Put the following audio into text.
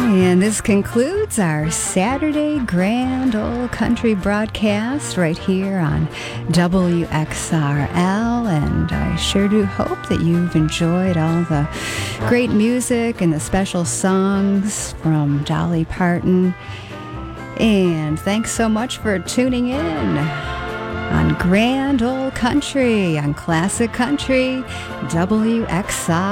And this concludes our Saturday Grand Ole Country broadcast right here on WXRL. And I sure do hope that you've enjoyed all the great music and the special songs from Dolly Parton. And thanks so much for tuning in on Grand Ole Country on Classic Country WXRL.